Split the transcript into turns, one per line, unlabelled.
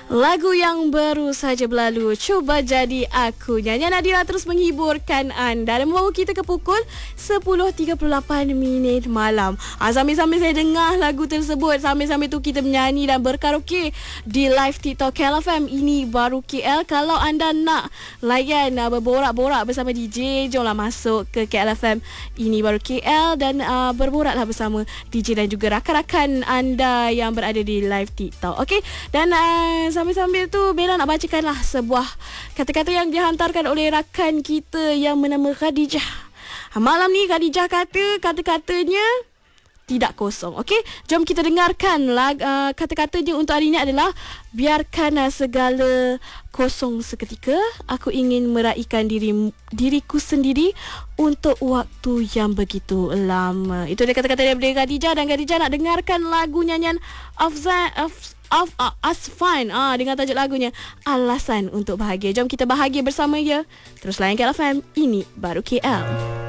Lagu yang baru saja berlalu, Cuba Jadi Aku. Nyanyian Nadira terus menghiburkan anda dan membawa kita ke pukul 10.38 malam. Sambil-sambil saya dengar lagu tersebut, sambil-sambil tu kita menyanyi dan berkaraoke di live TikTok KLFM Ini Baru KL. Kalau anda nak layan berborak-borak bersama DJ, jomlah masuk ke KLFM Ini Baru KL dan berboraklah bersama DJ dan juga rakan-rakan anda yang berada di live TikTok. Okey, dan sambil-sambil tu Bella nak bacakanlah sebuah kata-kata yang dihantarkan oleh rakan kita yang bernama Khadijah. Malam ni Khadijah kata-katanya tidak kosong. Okey, jom kita dengarkan kata-katanya untuk hari ini adalah: biarkan segala kosong seketika, aku ingin meraihkan diriku sendiri untuk waktu yang begitu lama. Itu dia kata-kata daripada Khadijah, dan Khadijah nak dengarkan lagu nyanyian Asfine dengan tajuk lagunya Alasan Untuk Bahagia. Jom kita bahagia bersama ya. Terus layan KLFM Ini Baru KL.